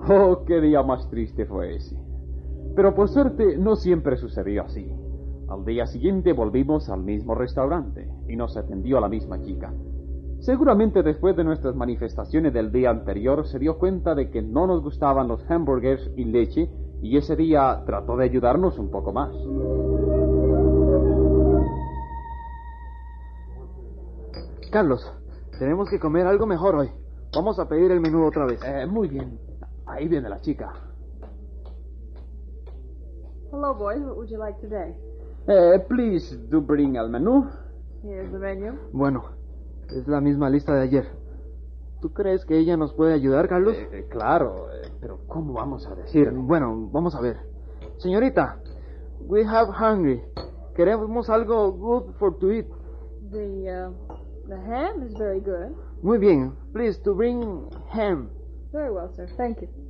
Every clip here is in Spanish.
Oh, qué día más triste fue ese. Pero por suerte no siempre sucedió así. Al día siguiente volvimos al mismo restaurante y nos atendió la misma chica. Seguramente después de nuestras manifestaciones del día anterior se dio cuenta de que no nos gustaban los hamburgues y leche y ese día trató de ayudarnos un poco más. Carlos, tenemos que comer algo mejor hoy. Vamos a pedir el menú otra vez. Muy bien. Ahí viene la chica. Hello, boys. What would you like today? Please do bring el menú. Here's the menu. Bueno, es la misma lista de ayer. ¿Tú crees que ella nos puede ayudar, Carlos? Claro, pero ¿cómo vamos a decir? Bueno, vamos a ver. Señorita, we have hungry. Queremos algo good for to eat. The ham is very good. Muy bien. Please to bring ham. Very well, sir. Thank you.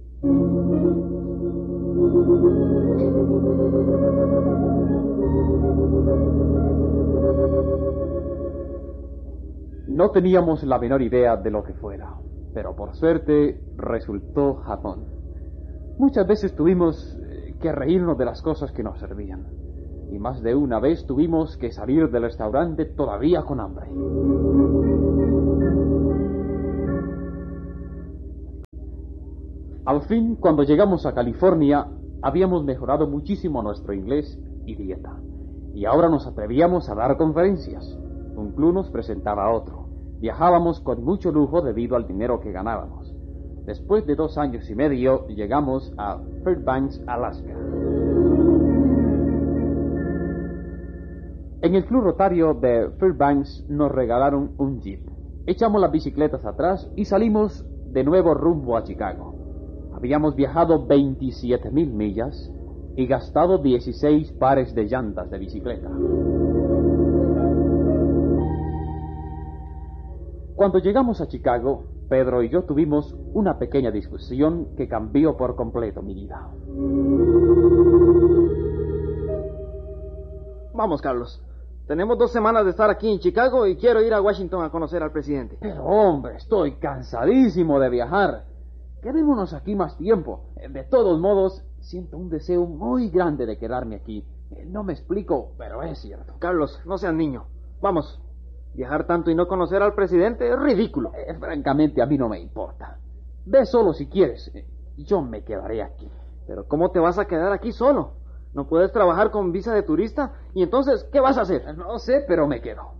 No teníamos la menor idea de lo que fuera, pero por suerte resultó Japón. Muchas veces tuvimos que reírnos de las cosas que nos servían, y más de una vez tuvimos que salir del restaurante todavía con hambre. Al fin, cuando llegamos a California, habíamos mejorado muchísimo nuestro inglés y dieta, y ahora nos atrevíamos a dar conferencias. Un club nos presentaba a otro. Viajábamos con mucho lujo debido al dinero que ganábamos. Después de 2 años y medio, llegamos a Fairbanks, Alaska. En el club rotario de Fairbanks nos regalaron un jeep. Echamos las bicicletas atrás y salimos de nuevo rumbo a Chicago. Habíamos viajado 27,000 millas y gastado 16 pares de llantas de bicicleta. Cuando llegamos a Chicago, Pedro y yo tuvimos una pequeña discusión que cambió por completo mi vida. Vamos, Carlos. Tenemos 2 semanas de estar aquí en Chicago y quiero ir a Washington a conocer al presidente. Pero hombre, estoy cansadísimo de viajar. Quedémonos aquí más tiempo. De todos modos, siento un deseo muy grande de quedarme aquí. No me explico, pero es cierto. Carlos, no seas niño. Vamos. Viajar tanto y no conocer al presidente es ridículo. Francamente, a mí no me importa. Ve solo si quieres. Yo me quedaré aquí. Pero ¿cómo te vas a quedar aquí solo? ¿No puedes trabajar con visa de turista? ¿Y entonces qué vas a hacer? No sé, pero me quedo.